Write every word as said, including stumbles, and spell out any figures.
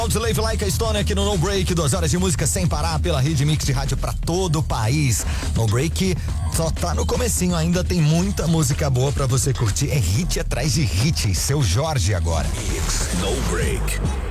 Live Like a Stone aqui no No Break, duas horas de música sem parar pela rede Mix de rádio pra todo o país. No Break só tá no comecinho, ainda tem muita música boa pra você curtir. É hit atrás de hit. Seu Jorge agora. Mix No Break.